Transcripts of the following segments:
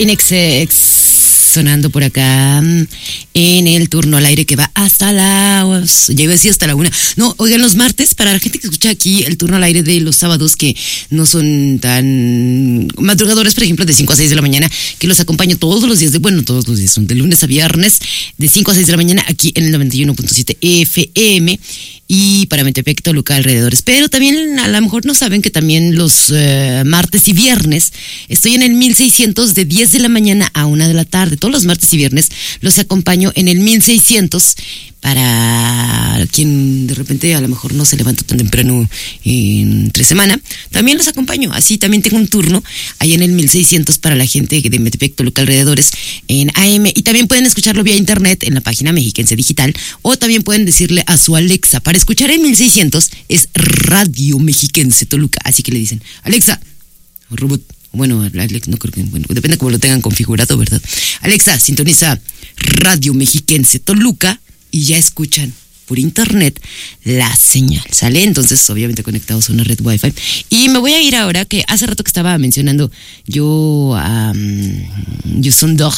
Inexex sonando por acá en el turno al aire que va hasta las... Ya iba a decir hasta la 1. No, oigan, los martes, para la gente que escucha aquí el turno al aire de los sábados que no son tan madrugadores, por ejemplo, de 5 a 6 de la mañana, que los acompaño todos los días, todos los días, son de lunes a viernes, de 5 a 6 de la mañana, aquí en el 91.7 FM. Y para Metepec, Toluca, alrededores. Pero también a lo mejor no saben que también los martes y viernes estoy en el 1600 de 10 de la mañana a 1 de la tarde. Todos los martes y viernes los acompaño en el 1600 para quien de repente a lo mejor no se levanta tan temprano entre semana. También los acompaño. Así también tengo un turno ahí en el 1600 para la gente de Metepec, Toluca, alrededores en AM. Y también pueden escucharlo vía internet en la página Mexiquense Digital, o también pueden decirle a su Alexa. Para escuchar en 1600 es Radio Mexiquense Toluca. Así que le dicen, Alexa, robot. Bueno, Alex, no creo que, bueno, depende cómo lo tengan configurado, ¿verdad? Alexa, sintoniza Radio Mexiquense Toluca y ya escuchan por internet la señal, ¿sale? Entonces, obviamente conectados a una red Wi-Fi. Y me voy a ir ahora, que hace rato que estaba mencionando yo a Yuson Dog.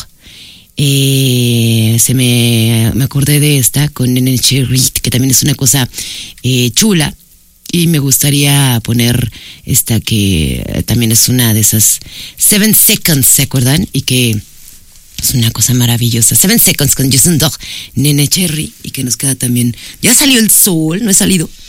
Me acordé de esta con Nene Cherry, que también es una cosa chula. Y me gustaría poner esta que también es una de esas 7 Seconds, ¿se acuerdan? Y que es una cosa maravillosa. 7 Seconds con Jason Dog, Nene Cherry, y que nos queda también. Ya salió el sol, no he salido.